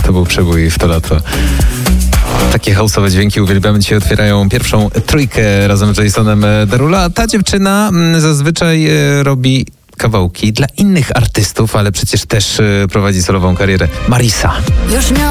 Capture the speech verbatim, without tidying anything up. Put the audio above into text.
To był przebój w to lato. Takie house'owe dźwięki uwielbiamy. Dzisiaj otwierają pierwszą trójkę razem z Jasonem Derulo. Ta dziewczyna zazwyczaj robi kawałki dla innych artystów, ale przecież też prowadzi solową karierę. Marisa. Już